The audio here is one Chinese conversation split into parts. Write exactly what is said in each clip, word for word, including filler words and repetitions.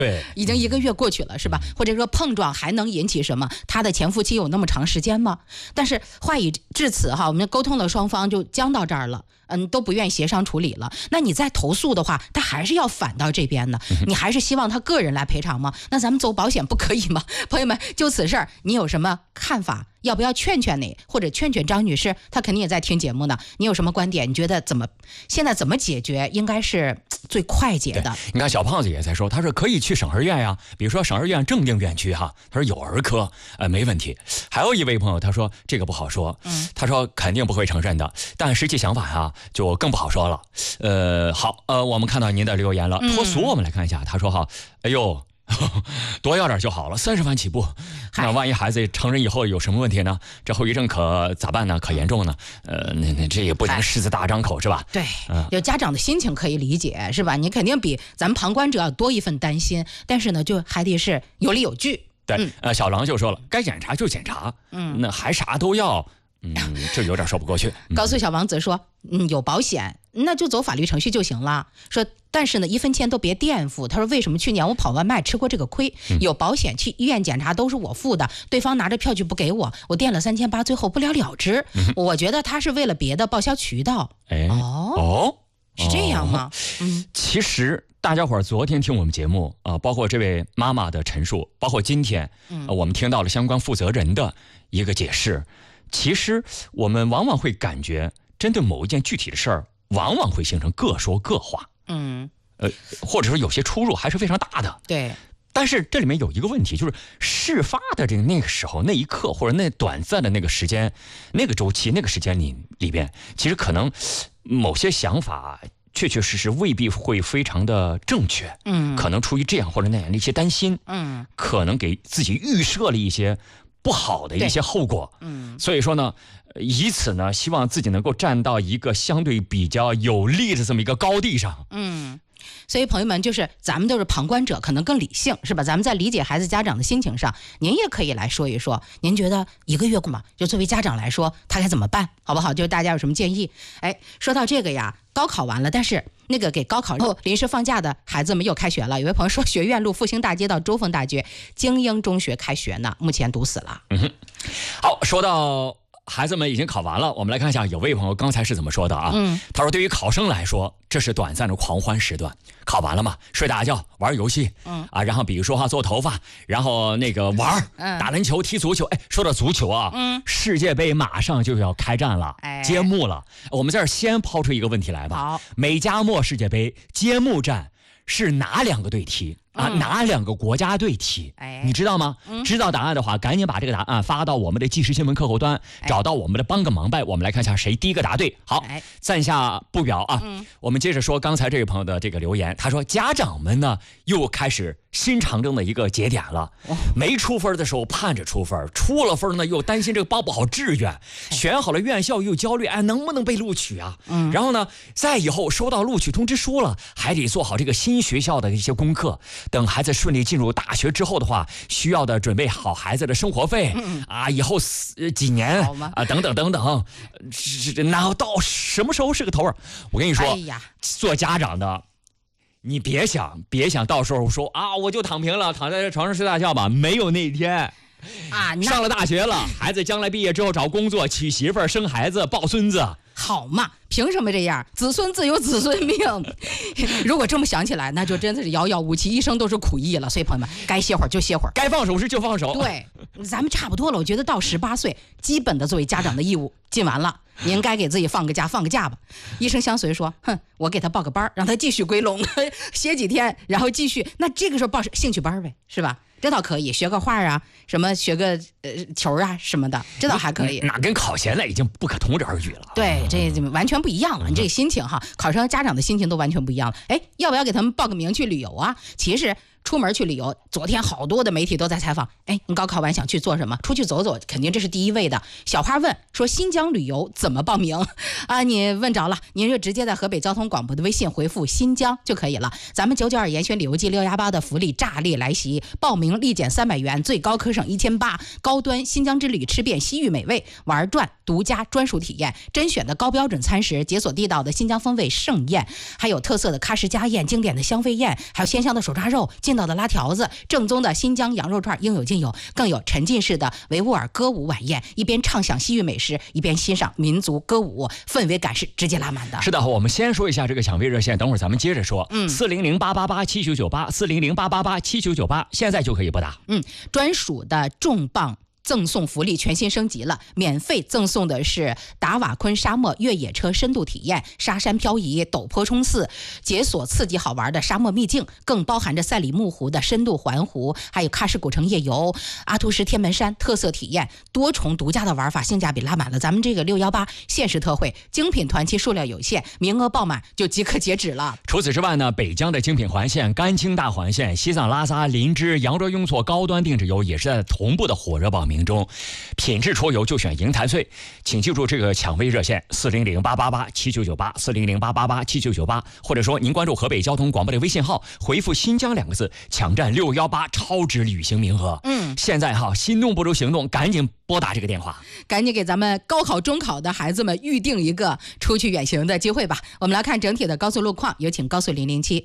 对， 已经一个月过去了，是吧？或者说碰撞还能引起什么？他的潜伏期有那么长时间吗？但是话已至此哈，我们沟通了双方就僵到这儿了。嗯，都不愿意协商处理了。那你再投诉的话，他还是要反到这边的。你还是希望他个人来赔偿吗？那咱们走保险不可以吗？朋友们，就此事儿，你有什么看法？要不要劝劝你，或者劝劝张女士？她肯定也在听节目呢。你有什么观点？你觉得怎么现在怎么解决应该是最快捷的？ 你看小胖子也在说，他说可以去省儿院呀，比如说省儿院正定院区哈，他说有儿科，呃没问题。还有一位朋友他说这个不好说，嗯，他说肯定不会承认的，但实际想法呀就更不好说了。呃，好，呃，我们看到您的留言了，脱俗我们来看一下，他说哈，哎呦。多要点就好了，三十万起步。那万一孩子成人以后有什么问题呢？这后遗症可咋办呢？可严重呢？呃，那那这也不能狮子大张口是吧？ 对，有家长的心情可以理解是吧？你肯定比咱们旁观者要多一份担心，但是呢，就还得是有理有据。 对，嗯、呃，小狼就说了，该检查就检查，嗯，那还啥都要。嗯，这有点说不过去。 高速小王子说，嗯，有保险，那就走法律程序就行了。说，但是呢，一分钱都别垫付。他说，为什么去年我跑外卖吃过这个亏？有保险去医院检查都是我付的，对方拿着票据不给我，我垫了三千八，最后不了了之。嗯、我觉得他是为了别的报销渠道。 哎， 哦哦， 是这样吗？ 嗯，其实大家伙儿昨天听我们节目啊、呃，包括这位妈妈的陈述，包括今天，呃、我们听到了相关负责人的一个解释。其实我们往往会感觉，针对某一件具体的事儿，往往会形成各说各话， 嗯， 呃，或者说有些出入还是非常大的。 对。 但是这里面有一个问题，就是事发的这个那个时候、那一刻，或者那短暂的那个时间、那个周期、那个时间里里边，其实可能某些想法确确实实未必会非常的正确，嗯，可能出于这样或者那样的一些担心，嗯，可能给自己预设了一些不好的一些后果，嗯，所以说呢，以此呢，希望自己能够站到一个相对比较有利的这么一个高地上， 嗯，所以朋友们，就是咱们都是旁观者，可能更理性，是吧？咱们在理解孩子家长的心情上，您也可以来说一说，您觉得一个月嘛，就作为家长来说，他该怎么办，好不好？就是大家有什么建议？哎，说到这个呀，高考完了，但是那个给高考后临时放假的孩子们又开学了。有位朋友说，学院路复兴大街到周凤大街精英中学开学呢，目前堵死了。 嗯哼，好，说到孩子们已经考完了，我们来看一下有位朋友刚才是怎么说的啊？嗯，他说对于考生来说，这是短暂的狂欢时段，考完了嘛，睡大觉，玩游戏，嗯啊，然后比如说哈做头发，然后那个玩，嗯，打篮球、踢足球。哎，说到足球啊，嗯，世界杯马上就要开战了，哎，揭幕了。我们这儿先抛出一个问题来吧。好，美加墨世界杯揭幕战是哪两个队踢？啊，哪两个国家队踢？哎，你知道吗？嗯、知道答案的话，赶紧把这个答案发到我们的即时新闻客户端，哎、找到我们的帮个忙呗。我们来看一下谁第一个答对。好，哎、暂下不表啊。嗯、我们接着说刚才这位朋友的这个留言，他说家长们呢又开始新长征的一个节点了。哦、没出分的时候盼着出分，出了分呢又担心这个报不好志愿，哎、选好了院校又焦虑，哎，能不能被录取啊？嗯，然后呢，再以后收到录取通知书了，还得做好这个新学校的一些功课。等孩子顺利进入大学之后的话，需要的准备好孩子的生活费、嗯、啊，以后几年啊，等等等等，这这哪到什么时候是个头啊？我跟你说，哎呀，做家长的，你别想别想到时候说啊，我就躺平了，躺在床上睡大觉吧，没有那一天。啊，上了大学了，孩子将来毕业之后找工作、娶媳妇儿、生孩子、抱孙子， 好嘛？凭什么这样？子孙自有子孙命。如果这么想起来，那就真的是遥遥无期，一生都是苦役了。所以朋友们，该歇会儿就歇会儿， 该放手时就放手。 对，咱们差不多了。我觉得到十八岁，基本的作为家长的义务尽完了，您该给自己放个假，放个假吧。医生相随说，哼，我给他报个班，让他继续归拢，歇几天，然后继续。那这个时候报兴趣班呗，是吧？这倒可以，学个画啊，什么学个呃球啊什么的，这倒还可以。 那跟考前了已经不可同日而语了。 对，这完全不一样了。你这个心情哈，考生家长的心情都完全不一样了。哎，要不要给他们报个名去旅游啊？其实出门去旅游，昨天好多的媒体都在采访。哎，你高考完想去做什么？出去走走，肯定这是第一位的。小花问说新疆旅游怎么报名啊？你问着了，您就直接在河北交通广播的微信回复新疆就可以了。咱们九九二严选旅游季六幺八的福利炸裂来袭，报名立减三百元，最高可省一千八，高端新疆之旅，吃遍西域美味，玩转独家专属体验，甄选的高标准餐食，解锁地道的新疆风味盛宴，还有特色的喀什家宴，经典的香妃宴，还有鲜香的手抓肉。 劲道的拉条子，正宗的新疆羊肉串应有尽有，更有沉浸式的维吾尔歌舞晚宴，一边畅享西域美食，一边欣赏民族歌舞，氛围感是直接拉满的。 是的，我们先说一下这个抢位热线，等会儿咱们接着说。嗯，四零零八八八七九九八，四零零八八八七九九八，现在就可以拨打。 嗯，专属的重磅赠送福利全新升级了，免费赠送的是达瓦昆沙漠越野车深度体验、沙山漂移、陡坡冲刺，解锁刺激好玩的沙漠秘境，更包含着赛里木湖的深度环湖，还有喀什古城夜游、阿图什天门山特色体验，多重独家的玩法，性价比拉满了。咱们这个六一八限时特惠，精品团期数量有限，名额爆满就即刻截止了。 除此之外呢，北疆的精品环线、甘青大环线、西藏拉萨、林芝、羊卓雍措高端定制游也是在同步的火热报名中，品质出游就选银台穗，请记住这个抢位热线四零零八八八七九九八，四零零八八八七九九八，或者说您关注河北交通广播的微信号，回复新疆两个字，抢占六一八超值旅行名额。嗯，现在哈，心动不如行动，赶紧拨打这个电话， 赶紧给咱们高考中考的孩子们预定一个出去远行的机会吧。我们来看整体的高速路况，有请高速零零七。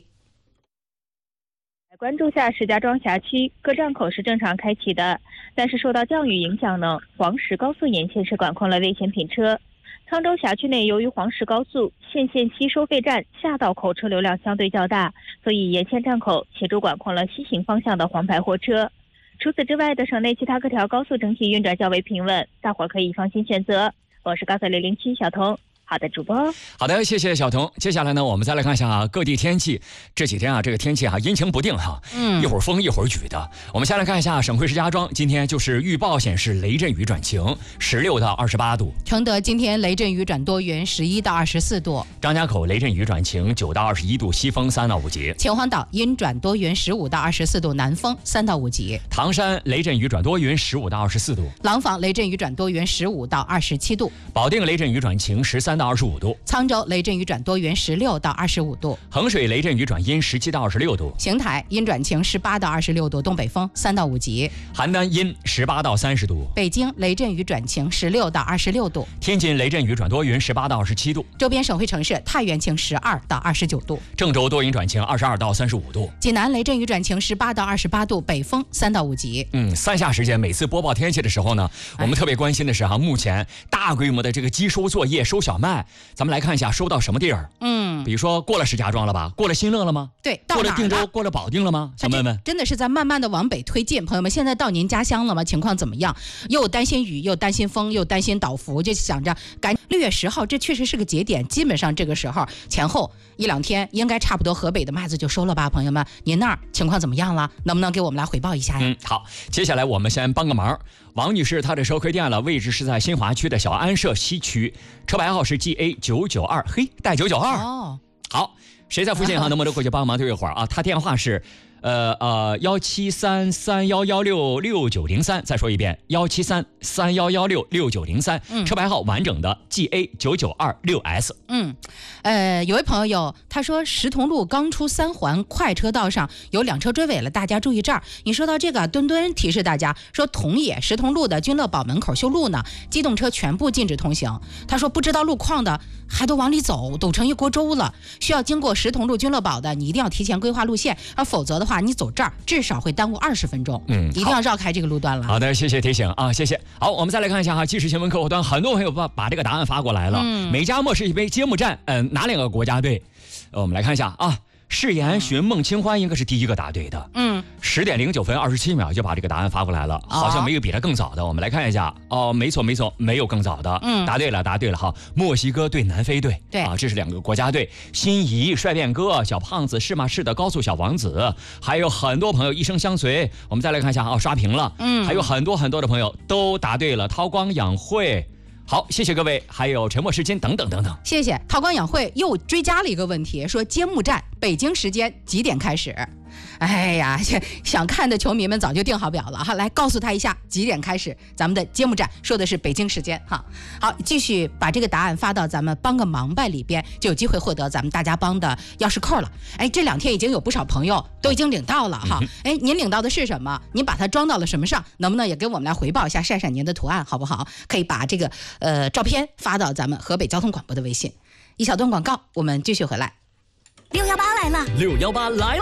关注下石家庄辖区各站口是正常开启的，但是受到降雨影响呢，黄石高速沿线是管控了危险品车。沧州辖区内由于黄石高速县县西收费站下道口车流量相对较大，所以沿线站口协助管控了西行方向的黄牌货车。除此之外的省内其他各条高速整体运转较为平稳，大伙可以放心选择。我是高速零零七小童。好的，主播。 好的，谢谢小童。接下来呢，我们再来看一下各地天气。这几天啊，这个天气啊阴晴不定哈，嗯，一会儿风一会儿雨的。我们先来看一下省会石家庄，今天就是预报显示雷阵雨转晴，十六到二十八度。 承德今天雷阵雨转多云，十一到二十四度。 张家口雷阵雨转晴，九到二十一度，西风三到五级。 秦皇岛阴转多云，十五到二十四度，南风三到五级。 唐山雷阵雨转多云，十五到二十四度。 廊坊雷阵雨转多云，十五到二十七度。 保定雷阵雨转晴，十三到二十五度。 沧州雷阵雨转多云，十六到二十五度。 衡水雷阵雨转阴，十七到二十六度。 邢台阴转晴，十八到二十六度，东北风三到五级。 邯郸阴，十八到三十度。 北京雷阵雨转晴，十六到二十六度。 天津雷阵雨转多云，十八到二十七度。 周边省会城市太原晴，十二到二十九度。 郑州多云转晴，二十二到三十五度。 济南雷阵雨转晴，十八到二十八度，北风三到五级。 嗯，三下时间每次播报天气的时候呢，我们特别关心的是哈，目前大规模的这个机收作业收小麦，咱们来看一下收到什么地儿。嗯，比如说过了石家庄了吧？过了新乐了吗？ 对， 过了定州，过了保定了吗？小妹们， 真的是在慢慢的往北推进。朋友们，现在到您家乡了吗？情况怎么样？又担心雨，又担心风，又担心倒伏，就想着赶六月十号，这确实是个节点。基本上这个时候前后一两天，应该差不多河北的麦子就收了吧？朋友们，您那儿情况怎么样了？能不能给我们来汇报一下呀？ 嗯，好，接下来我们先帮个忙。王女士她的收亏店了，位置是在新华区的小安社西区，车牌号是 G A 九九二，嘿，带九九二。哦，好，谁在附近哈，能不能过去帮忙对一会儿啊？他电话是。呃呃，幺七三三幺幺六六九零三，再说一遍，幺七三三幺幺六六九零三，车牌号完整的 G A 九九二六 S。 嗯，呃，有位朋友他说石桐路刚出三环快车道上有两车追尾了，大家注意这儿。你说到这个，墩墩提示大家说，同野石桐路的君乐堡门口修路呢，机动车全部禁止通行。他说不知道路况的还都往里走，堵成一锅粥了。需要经过石桐路君乐堡的，你一定要提前规划路线，而否则的话，你走这儿至少会耽误二十分钟。嗯，一定要绕开这个路段了。 好的，谢谢提醒啊，谢谢。好，我们再来看一下哈，即时新闻客户端，很多朋友把把这个答案发过来了。嗯，美加墨是一杯揭幕战，嗯、呃，哪两个国家队？呃，我们来看一下啊。誓言寻梦清欢应该是第一个答对的，嗯，十点零九分二十七秒就把这个答案发过来了，好像没有比他更早的。我们来看一下，哦，没错没错，没有更早的，嗯，答对了答对了哈。墨西哥对南非队， 对啊，这是两个国家队。心仪帅变哥、小胖子是吗是的高速小王子，还有很多朋友一生相随。我们再来看一下啊，刷屏了，嗯，还有很多很多的朋友都答对了，韬光养晦。好，谢谢各位，还有沉默时间等等等等。 谢谢韬光养晦又追加了一个问题，说揭幕战北京时间几点开始？哎呀，想看的球迷们早就定好表了哈，来告诉他一下几点开始咱们的揭幕战，说的是北京时间哈。好，继续把这个答案发到咱们帮个忙吧里边，就有机会获得咱们大家帮的钥匙扣了。哎，这两天已经有不少朋友都已经领到了哈。哎，您领到的是什么？您把它装到了什么上？能不能也给我们来回报一下，晒晒您的图案好不好？可以把这个呃照片发到咱们河北交通广播的微信。一小段广告，我们继续回来。 六幺八来了， 六幺八来了。